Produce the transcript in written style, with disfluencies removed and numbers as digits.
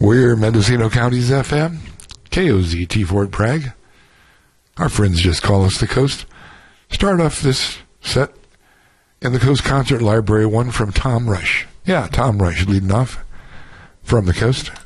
We're Mendocino County's FM, KOZT Fort Bragg. Our friends just call us the Coast. Start off this set in the Coast Concert Library, one from Tom Rush. Yeah, Tom Rush leading off from the Coast.